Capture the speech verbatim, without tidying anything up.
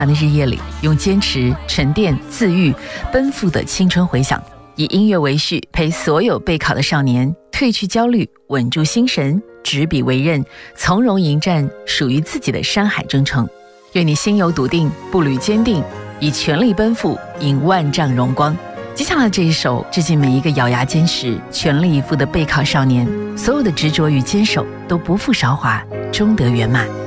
的日夜里，用坚持、沉淀、自愈、奔赴的青春回响，以音乐为序，陪所有备考的少年褪去焦虑，稳住心神，执笔为刃，从容迎战属于自己的山海征程。愿你心有笃定，步履坚定，以全力奔赴，迎万丈荣光。接下来这一首致敬每一个咬牙坚持、全力以赴的备考少年，所有的执着与坚守都不负韶华，终得圆满。